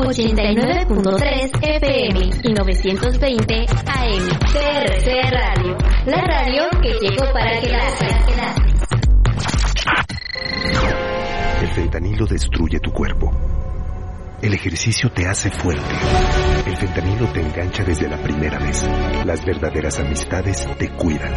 89.3 FM y 920 AM. TRC Radio, la radio que llegó para quedarse. El fentanilo destruye tu cuerpo. El ejercicio te hace fuerte. El fentanilo te engancha desde la primera vez. Las verdaderas amistades te cuidan.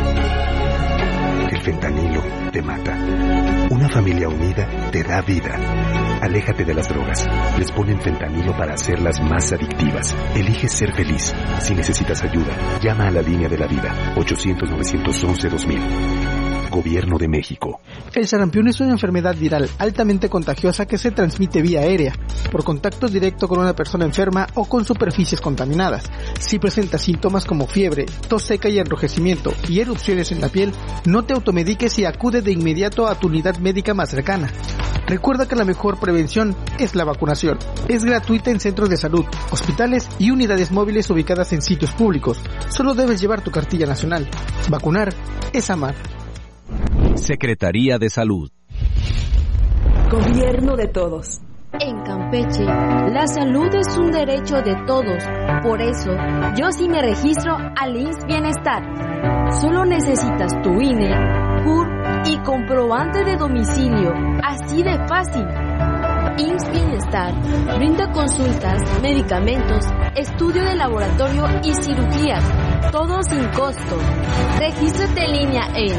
El fentanilo te mata. Una familia unida te da vida. Aléjate de las drogas. Les ponen fentanilo para hacerlas más adictivas. Elige ser feliz. Si necesitas ayuda, llama a la línea de la vida. 800-911-2000. Gobierno de México. El sarampión es una enfermedad viral altamente contagiosa que se transmite vía aérea, por contacto directo con una persona enferma o con superficies contaminadas. Si presentas síntomas como fiebre, tos seca y enrojecimiento y erupciones en la piel, no te automediques y acude de inmediato a tu unidad médica más cercana. Recuerda que la mejor prevención es la vacunación. Es gratuita en centros de salud, hospitales y unidades móviles ubicadas en sitios públicos. Solo debes llevar tu cartilla nacional. Vacunar es amar. Secretaría de Salud. Gobierno de todos. En Campeche, la salud es un derecho de todos. Por eso, yo sí me registro al IMSS Bienestar. Solo necesitas tu INE, CUR y comprobante de domicilio. Así de fácil. IMSS Bienestar brinda consultas, medicamentos, estudio de laboratorio y cirugías, todo sin costo. Regístrate en línea en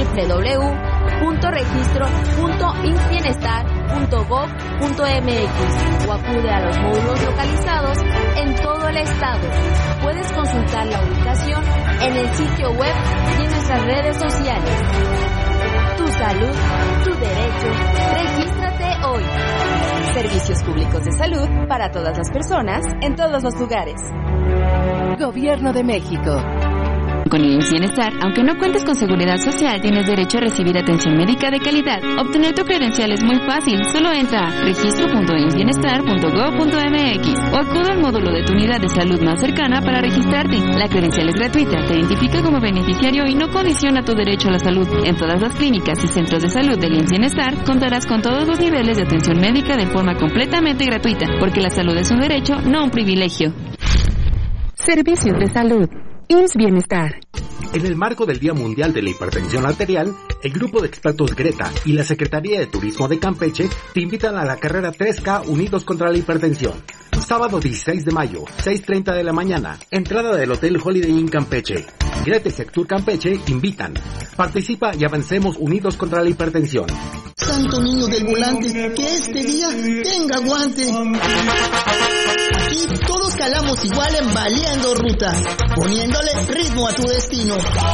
www.registro.imsbienestar.gov.mx o acude a los módulos localizados en todo el estado. Puedes consultar la ubicación en el sitio web y en nuestras redes sociales. Tu salud, tu derecho. Regístrate hoy. Servicios públicos de salud para todas las personas, en todos los lugares. Gobierno de México. Con el IMSS Bienestar, aunque no cuentes con seguridad social, tienes derecho a recibir atención médica de calidad. Obtener tu credencial es muy fácil. Solo entra a registro.imsbienestar.gov.mx o acude al módulo de tu unidad de salud más cercana para registrarte. La credencial es gratuita, te identifica como beneficiario y no condiciona tu derecho a la salud. En todas las clínicas y centros de salud del IMSS Bienestar contarás con todos los niveles de atención médica de forma completamente gratuita, porque la salud es un derecho, no un privilegio. Servicios de salud. IMSS Bienestar. En el marco del Día Mundial de la Hipertensión Arterial, el grupo de expertos Greta y la Secretaría de Turismo de Campeche te invitan a la carrera 3K Unidos contra la Hipertensión. Sábado 16 de mayo, 6:30 de la mañana, entrada del Hotel Holiday Inn Campeche. Greta y Sectur Campeche invitan. Participa y avancemos unidos contra la hipertensión. Santo niño del volante, que este día tenga guante. Aquí todos calamos igual en Baleando Ruta, poniéndole ritmo a tu destino.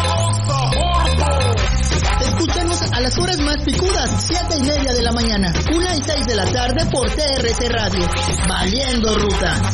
Escúchanos a las horas más picudas, 7:30 de la mañana, 1 y 6 de la tarde por TRC Radio. Baleando Ruta.